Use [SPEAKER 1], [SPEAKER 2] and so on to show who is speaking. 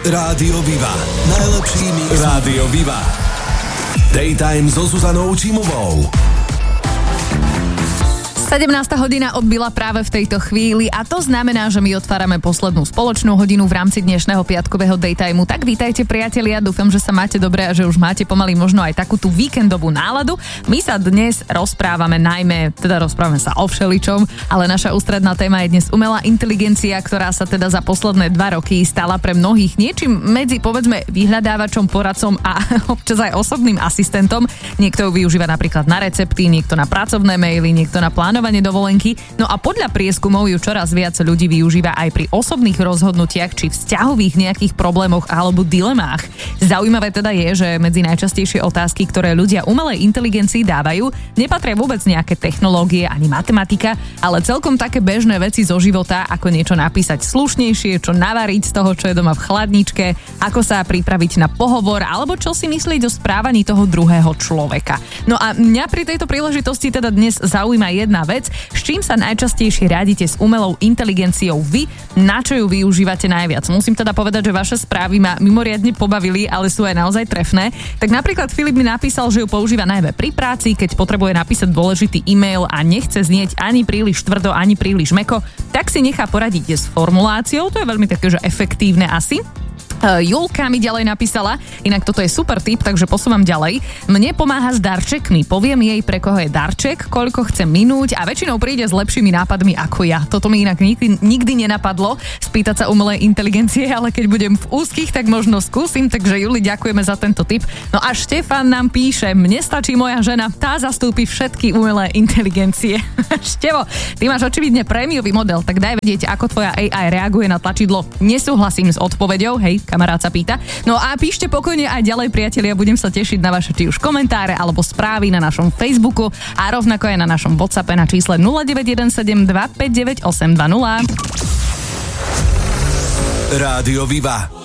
[SPEAKER 1] Rádio Viva. Najlepší mix. Rádio Viva. Daytime so Zuzanou Čímovou.
[SPEAKER 2] 17. hodina odbila práve v tejto chvíli a to znamená, že my otvárame poslednú spoločnú hodinu v rámci dnešného piatkového daytimeu. Tak vítajte priatelia, dúfam, že sa máte dobre a že už máte pomaly možno aj takú tú víkendovú náladu. My sa dnes rozprávame sa o všeličom, ale naša ústredná téma je dnes umelá inteligencia, ktorá sa teda za posledné 2 roky stala pre mnohých niečím medzi, povedzme, vyhľadávačom, poradcom a občas aj osobným asistentom. Niekto ju využíva napríklad na recepty, niekto na pracovné maily, niekto na plánovanie dovolenky. No a podľa prieskumov ju čoraz viac ľudí využíva aj pri osobných rozhodnutiach či vzťahových nejakých problémoch alebo dilemách. Zaujímavé teda je, že medzi najčastejšie otázky, ktoré ľudia umelej inteligencii dávajú, nepatria vôbec nejaké technológie ani matematika, ale celkom také bežné veci zo života, ako niečo napísať slušnejšie, čo navariť z toho, čo je doma v chladničke, ako sa pripraviť na pohovor alebo čo si myslieť o správaní toho druhého človeka. No a mňa pri tejto príležitosti teda dnes zaujíma jedna vec, s čím sa najčastejšie riadite s umelou inteligenciou vy, na čo ju využívate najviac. Musím teda povedať, že vaše správy ma mimoriadne pobavili, ale sú aj naozaj trefné. Tak napríklad Filip mi napísal, že ju používa najmä pri práci, keď potrebuje napísať dôležitý e-mail a nechce znieť ani príliš tvrdo, ani príliš mäkko, tak si nechá poradiť s formuláciou, to je veľmi také, že efektívne asi. Julka mi ďalej napísala, inak toto je super tip, takže posúvam ďalej. Mne pomáha s darčekmi, poviem jej, pre koho je darček, koľko chce minúť a väčšinou príde s lepšími nápadmi ako ja. Toto mi inak nikdy nenapadlo, spýtať sa umelej inteligencie, ale keď budem v úzkých, tak možno skúsim, takže Juli, ďakujeme za tento tip. No a Štefan nám píše, mne stačí moja žena, tá zastúpi všetky umelé inteligencie. Števo, ty máš očividne prémiový model, tak daj vedieť, ako tvoja AI reaguje na tlačidlo nesúhlasím s odpoveďou, hej, kamarát sa pýta. No a píšte pokojne aj ďalej, priatelia, budem sa tešiť na vaše či už komentáre alebo správy na našom Facebooku a rovnako aj na našom WhatsAppe na čísle 0917 259 820.
[SPEAKER 1] Rádio Viva.